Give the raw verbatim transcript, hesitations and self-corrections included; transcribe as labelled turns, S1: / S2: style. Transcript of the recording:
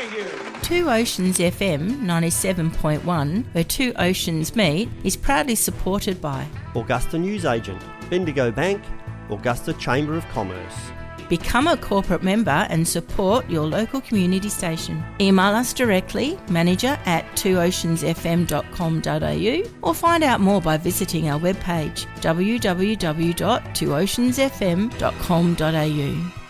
S1: Thank you.
S2: Two Oceans F M ninety-seven point one, where two oceans meet, is proudly supported by
S3: Augusta Newsagent, Bendigo Bank, Augusta Chamber of Commerce.
S2: Become a corporate member and support your local community station. Email us directly, manager at two oceans f m dot com dot a u, or find out more by visiting our webpage w w w dot two oceans f m dot com dot a u.